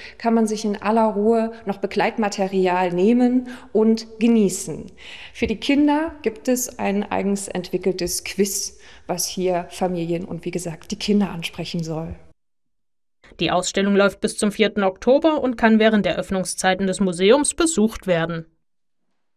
kann man sich in aller Ruhe noch Begleitmaterial nehmen und genießen. Für die Kinder gibt es ein eigens entwickeltes Quiz, was hier Familien und wie gesagt die Kinder ansprechen soll. Die Ausstellung läuft bis zum 4. Oktober und kann während der Öffnungszeiten des Museums besucht werden.